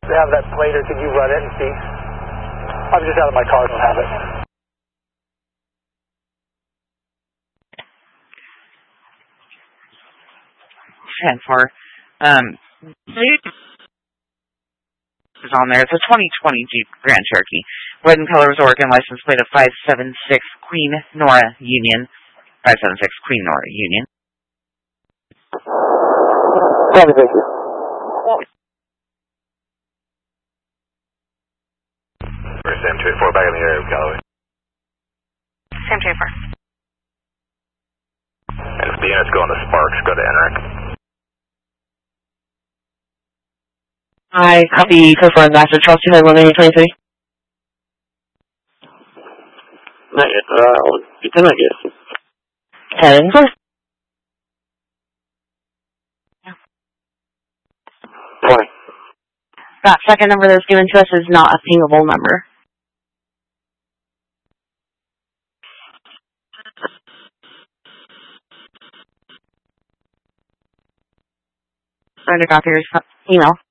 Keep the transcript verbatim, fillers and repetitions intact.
Have that plate, or could you run it and see? I'm just out of my car, I don't have it. ten four. Um, is on there. It's a twenty twenty Jeep Grand Cherokee. Red in color is Oregon, license plate of five seven six Queen Nora Union. five seven six Queen Nora Union. Thank you. Where's Sam two four back in the area of Galloway? Sam two four. And if the units go into Sparks, go to N R E C. I copy confirmed Master Charles two nine one eight twenty-three. Not yet. Uh, you can not get. ten four. Why? That second number that's given to us is not a pingable number. Surrender copy your email.